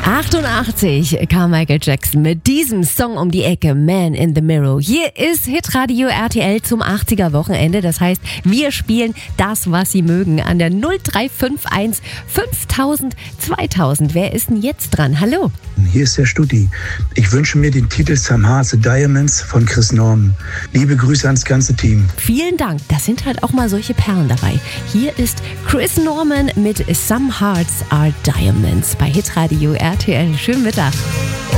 88 kam Michael Jackson mit diesem Song um die Ecke, Man in the Mirror. Hier ist Hitradio RTL zum 80er Wochenende. Das heißt, wir spielen das, was Sie mögen, an der 0351 5000 2000. Wer ist denn jetzt dran? Hallo. Hier ist der Studi. Ich wünsche mir den Titel Some Hearts the Diamonds von Chris Norman. Liebe Grüße ans ganze Team. Vielen Dank. Da sind halt auch mal solche Perlen dabei. Hier ist Chris Norman mit Some Hearts are Diamonds bei Hitradio RTL. Schönen Mittag.